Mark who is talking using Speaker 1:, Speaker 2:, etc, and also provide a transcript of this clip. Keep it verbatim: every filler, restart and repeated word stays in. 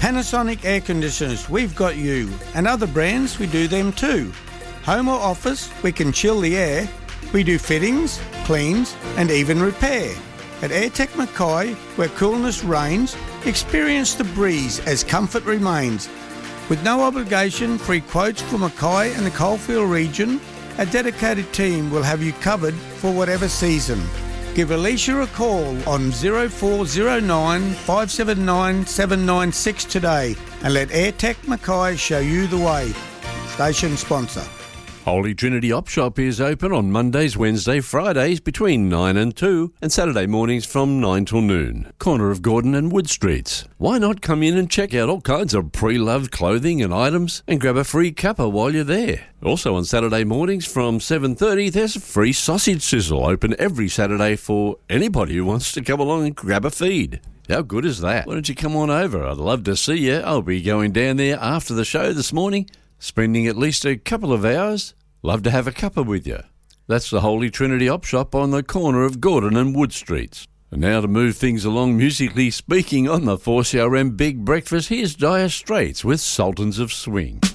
Speaker 1: Panasonic Air Conditioners, we've got you. And other brands, we do them too. Home or office, we can chill the air. We do fittings, cleans and even repair. At AirTech Mackay, where coolness reigns, experience the breeze as comfort remains. With no obligation, free quotes for Mackay and the Coalfield region, a dedicated team will have you covered for whatever season. Give Alicia a call on zero four zero nine, five seven nine, seven nine six today and let AirTech Mackay show you the way. Station sponsor.
Speaker 2: Holy Trinity Op Shop is open on Mondays, Wednesdays, Fridays between nine and two and Saturday mornings from nine till noon. Corner of Gordon and Wood Streets. Why not come in and check out all kinds of pre-loved clothing and items and grab a free cuppa while you're there. Also on Saturday mornings from seven thirty, there's a free sausage sizzle open every Saturday for anybody who wants to come along and grab a feed. How good is that? Why don't you come on over? I'd love to see you. I'll be going down there after the show this morning, spending at least a couple of hours. Love to have a cuppa with you. That's the Holy Trinity Op Shop on the corner of Gordon and Wood Streets. And now to move things along musically speaking on the four C R M Big Breakfast, here's Dire Straits with Sultans of Swing.